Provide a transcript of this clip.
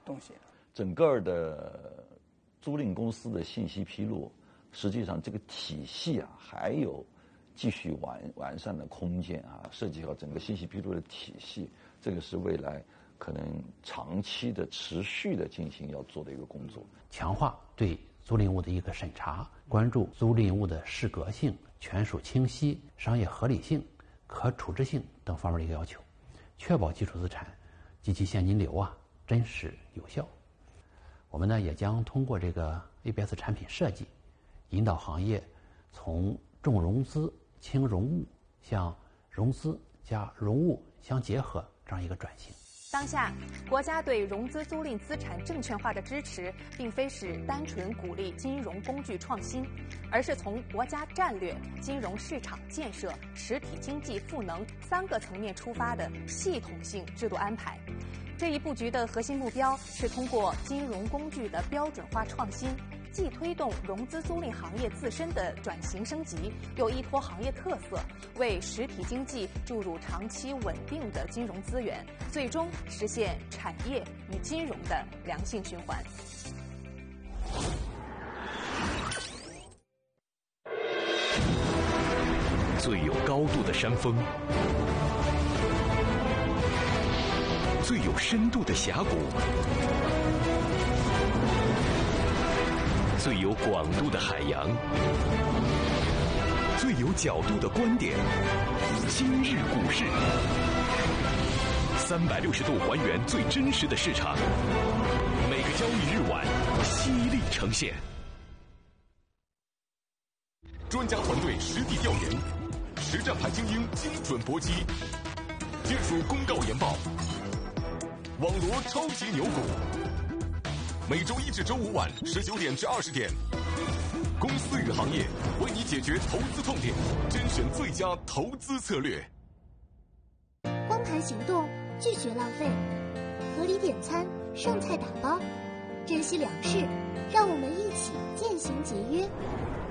东西。 整个的租赁公司的信息披露，实际上这个体系啊还有继续完善的空间啊，设计好整个信息披露的体系，这个是未来可能长期的、持续的进行要做的一个工作。 强化对租赁物的一个审查，关注租赁物的适格性、权属清晰、商业合理性、可处置性等方面的一个要求，确保基础资产及其现金流啊真实有效。我们呢也将通过这个 ABS 产品设计，引导行业从重融资轻融物向融资加融物相结合这样一个转型。 当下，国家对融资租赁资产证券化的支持，并非是单纯鼓励金融工具创新，而是从国家战略、金融市场建设、实体经济赋能3个层面出发的系统性制度安排。这一布局的核心目标是通过金融工具的标准化创新，既推动融资租赁行业自身的转型升级，又依托行业特色，为实体经济注入长期稳定的金融资源，最终实现产业与金融的良性循环。 最有高度的山峰，最有深度的峡谷，最有广度的海洋，最有角度的观点。今日股市，360度还原最真实的市场，每个交易日晚犀利呈现。专家团队实地调研，实战派精英精准搏击，金属公告研报，网罗超级牛股。每周1至周5晚19点至20点，公司与行业为你解决投资痛点，甄选最佳投资策略。 光盘行动，拒绝浪费，合理点餐，剩菜打包，珍惜粮食，让我们一起渐行节约。